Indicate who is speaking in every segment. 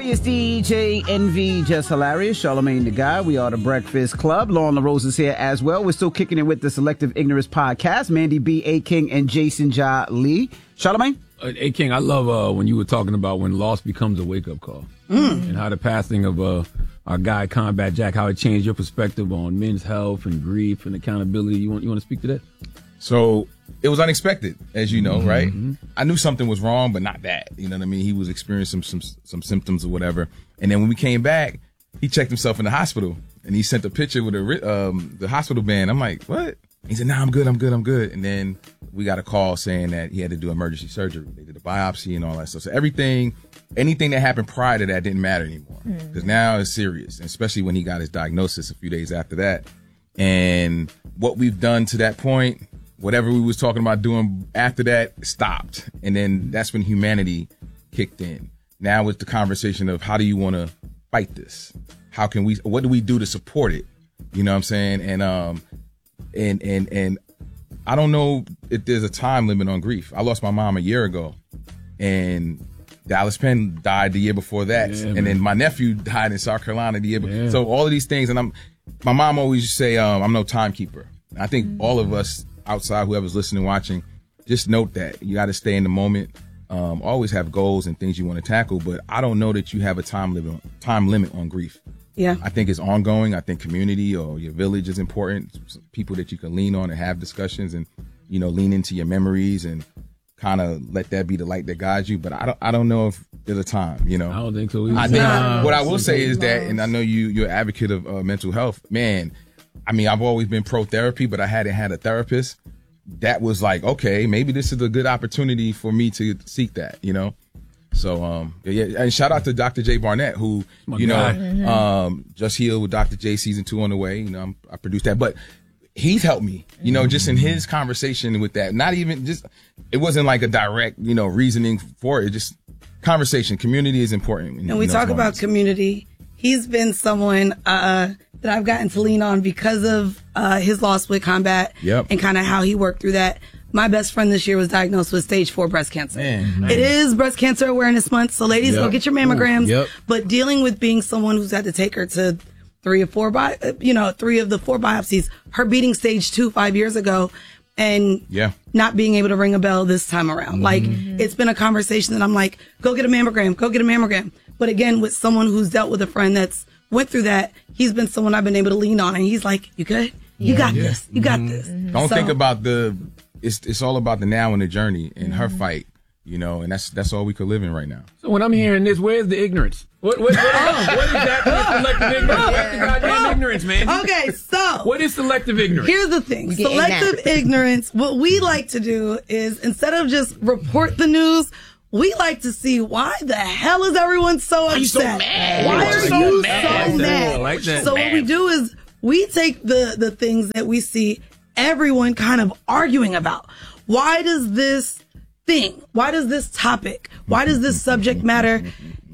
Speaker 1: It's DJ NV, Just Hilarious, Charlamagne the Guy. We are the Breakfast Club. Lauren LaRose is here as well. We're still kicking it with the Selective Ignorance Podcast. Mandy B, A King, and Jason Ja Lee. Charlamagne?
Speaker 2: A King, I love when you were talking about when loss becomes a wake-up call. And how the passing of our guy, Combat Jack, how it changed your perspective on men's health and grief and accountability. You want to speak to that?
Speaker 3: So it was unexpected, as you know, right? I knew something was wrong, but not that. You know what I mean? He was experiencing some symptoms or whatever. And then when we came back, he checked himself in the hospital, and he sent a picture with the hospital band. I'm like, what? He said, nah, I'm good. And then we got a call saying that he had to do emergency surgery. They did a biopsy and all that stuff. So anything that happened prior to that didn't matter anymore, because now it's serious, and especially when he got his diagnosis a few days after that. And what we've done to that point, whatever we was talking about doing after that stopped. And then that's when humanity kicked in. Now it's the conversation of how do you want to fight this? What do we do to support it? You know what I'm saying? And I don't know if there's a time limit on grief. I lost my mom a year ago, and Dallas Penn died the year before that.
Speaker 2: Yeah,
Speaker 3: and then my nephew died in South Carolina the year before. So all of these things, and my mom always used to say, I'm no timekeeper. I think all of us outside, whoever's listening, watching, just note that you got to stay in the moment. Always have goals and things you want to tackle, but I don't know that you have a time limit on grief.
Speaker 4: Yeah,
Speaker 3: I think it's ongoing. I think community or your village is important. People that you can lean on and have discussions, and lean into your memories and kind of let that be the light that guides you. But I don't know if there's a time.
Speaker 2: I don't think so either.
Speaker 3: I think what I will say is that, and I know you're an advocate of mental health, man. I mean, I've always been pro therapy, but I hadn't had a therapist. That was like, okay, maybe this is a good opportunity for me to seek that, So, and shout out to Dr. J Barnett, who, Just Healed with Dr. J season 2 on the way. I produced that, but he's helped me, just in his conversation with that. Not even it wasn't like a direct, reasoning for it. Just conversation. Community is important.
Speaker 4: And we talk about community. He's been someone that I've gotten to lean on because of his loss with Combat and kind of how he worked through that. My best friend this year was diagnosed with stage 4 breast cancer. Man. It is Breast Cancer Awareness Month, so ladies, go get your mammograms. But dealing with being someone who's had to take her to 3 of the 4 biopsies, her beating stage 2 5 years ago, and not being able to ring a bell this time around. Like, it's been a conversation that I'm like, go get a mammogram. But again, with someone who's dealt with a friend that's went through that, he's been someone I've been able to lean on, and he's like, you good? You got this. You got this.
Speaker 3: Don't think about it's all about the now and the journey and her fight, and that's all we could live in right now.
Speaker 2: So when I'm hearing this, where's the ignorance? What exactly is selective ignorance? What's the goddamn ignorance, man?
Speaker 4: Okay, so
Speaker 2: what is selective ignorance?
Speaker 4: Here's the thing. Selective ignorance, what we like to do is, instead of just report the news, we like to see why the hell is everyone so upset?
Speaker 2: So mad?
Speaker 4: Why are you so mad?
Speaker 2: I like that.
Speaker 4: So what we do is we take the things that we see everyone kind of arguing about. Why does this topic, why does this subject matter,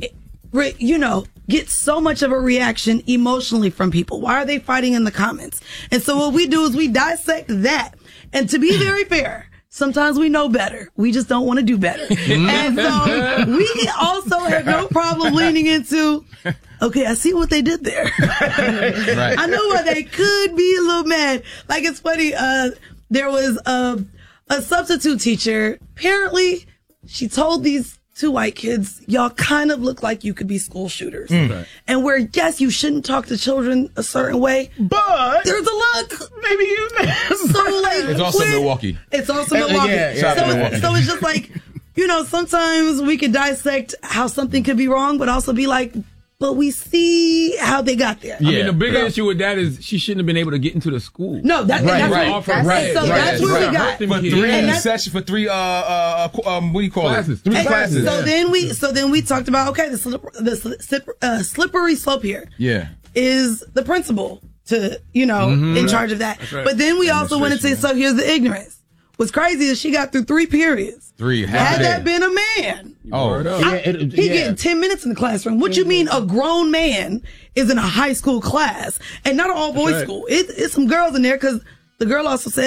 Speaker 4: get so much of a reaction emotionally from people? Why are they fighting in the comments? And so what we do is we dissect that. And to be very fair, sometimes we know better. We just don't want to do better. And so we also have no problem leaning into, okay, I see what they did there. Right. I know why they could be a little mad. Like, it's funny. There was a substitute teacher. Apparently, she told these 2 white kids, y'all kind of look like you could be school shooters. Right. And where, yes, you shouldn't talk to children a certain way, but there's a look. Maybe you. So, like,
Speaker 3: it's also Milwaukee.
Speaker 4: It's also Milwaukee. So it's just like, sometimes we could dissect how something could be wrong, but also be like, but we see how they got there.
Speaker 2: Yeah. I mean, the bigger issue with that is she shouldn't have been able to get into the school.
Speaker 4: No, that's what we got.
Speaker 3: For 3 what do you call
Speaker 2: classes.
Speaker 3: it? 3 classes.
Speaker 4: So then we talked about, okay, the slippery slope here is the principal to, in charge of that. Right. But then we also went into, so here's the ignorance. What's crazy is she got through 3 periods.
Speaker 3: 3.
Speaker 4: Had that been a man, he getting 10 minutes in the classroom. What you mean a grown man is in a high school class and not an all boys school? It's some girls in there, because the girl also said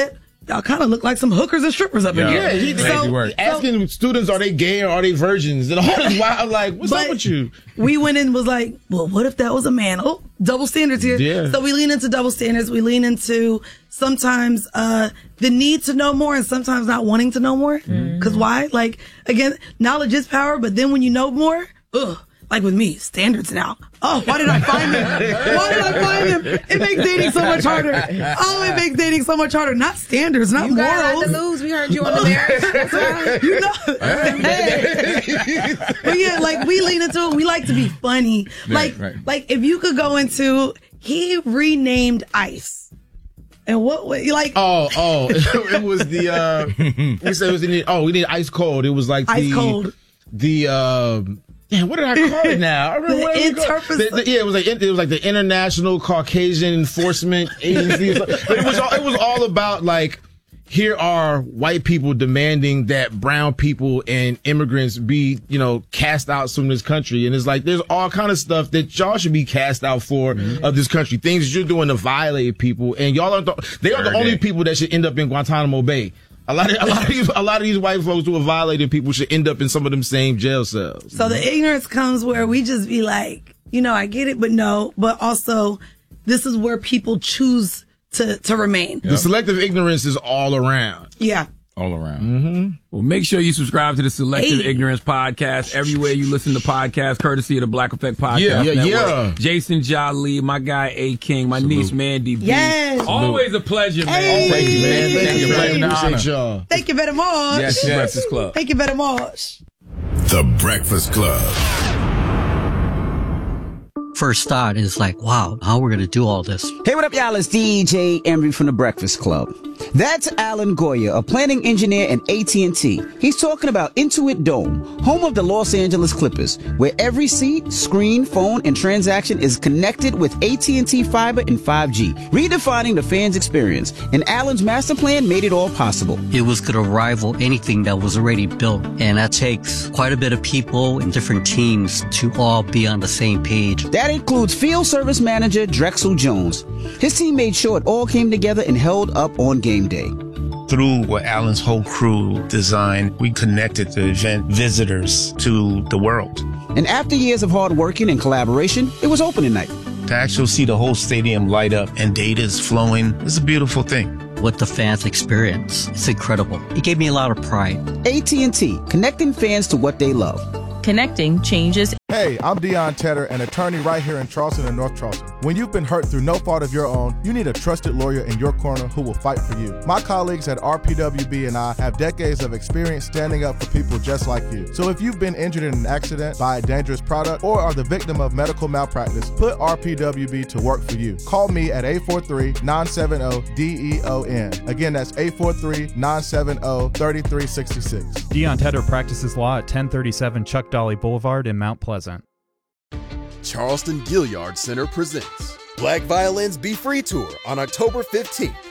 Speaker 4: y'all kind of look like some hookers and strippers up in here.
Speaker 5: Yeah, he asking students, are they gay or are they virgins? And all this wild, like, what's up with you?
Speaker 4: We went in and was like, well, what if that was a man? Oh, double standards here.
Speaker 5: Yeah.
Speaker 4: So we lean into double standards. We lean into sometimes the need to know more and sometimes not wanting to know more. Because why? Like, again, knowledge is power, but then when you know more, like with me, standards now. Oh, why did I find them? Why did I find them? It makes dating so much harder. Oh, it makes dating so much harder. Not standards, not morals.
Speaker 6: You got a lot to lose. We heard you on the marriage. That's right.
Speaker 4: You know. But yeah, like we lean into it. We like to be funny. Like if you could go into, he renamed ice. And what like?
Speaker 5: Oh, it was the. We said it was we did ice cold. It was like
Speaker 4: ice cold.
Speaker 5: Damn, what did I call it now? I remember what it was like the International Caucasian Enforcement Agency. But it was all about like, here are white people demanding that brown people and immigrants be, cast out from this country. And it's like, there's all kind of stuff that y'all should be cast out for of this country. Things that you're doing to violate people. And y'all are they are the only people that should end up in Guantanamo Bay. A lot of these white folks who are violating people should end up in some of them same jail cells.
Speaker 4: So the ignorance comes where we just be like, I get it, but no. But also, this is where people choose to remain.
Speaker 5: The selective ignorance is all around.
Speaker 4: Yeah.
Speaker 3: All around.
Speaker 5: Mm-hmm.
Speaker 2: Well, make sure you subscribe to the Selective Ignorance Podcast everywhere you listen to podcasts, courtesy of the Black Effect Podcast Network.
Speaker 5: Yeah.
Speaker 2: Jason Ja Lee, my guy A King, my niece Mandy B.
Speaker 4: Yes.
Speaker 2: Always a pleasure, man.
Speaker 4: Hey.
Speaker 2: Thank you, man.
Speaker 5: Thank you,
Speaker 2: man.
Speaker 4: Thank you very much.
Speaker 2: Yes, Breakfast Club.
Speaker 4: Thank you very much.
Speaker 7: The Breakfast Club.
Speaker 8: First thought is like, wow, how we're going to do all this.
Speaker 1: Hey, what up, y'all? It's DJ Emery from The Breakfast Club. That's Alan Goya, a planning engineer at AT&T. He's talking about Intuit Dome, home of the Los Angeles Clippers, where every seat, screen, phone, and transaction is connected with AT&T Fiber and 5G, redefining the fan's experience. And Alan's master plan made it all possible.
Speaker 8: It was going to rival anything that was already built. And that takes quite a bit of people and different teams to all be on the same page.
Speaker 1: That includes Field Service Manager Drexel Jones. His team made sure it all came together and held up on game day.
Speaker 9: Through what Alan's whole crew designed, we connected the event visitors to the world.
Speaker 1: And after years of hard working and collaboration, it was opening night.
Speaker 9: To actually see the whole stadium light up and data's flowing is a beautiful thing.
Speaker 8: What the fans experience, it's incredible. It gave me a lot of pride.
Speaker 1: AT&T, connecting fans to what they love.
Speaker 10: Connecting changes.
Speaker 11: Hey, I'm Deion Tedder, an attorney right here in Charleston and North Charleston. When you've been hurt through no fault of your own, you need a trusted lawyer in your corner who will fight for you. My colleagues at RPWB and I have decades of experience standing up for people just like you. So if you've been injured in an accident, by a dangerous product, or are the victim of medical malpractice, put RPWB to work for you. Call me at 843-970-DEON. Again, that's 843-970-3366.
Speaker 12: Deion Tedder practices law at 1037 Chuck Dolly Boulevard in Mount Pleasant.
Speaker 13: Charleston Gilliard Center presents Black Violins Be Free Tour on October 15th.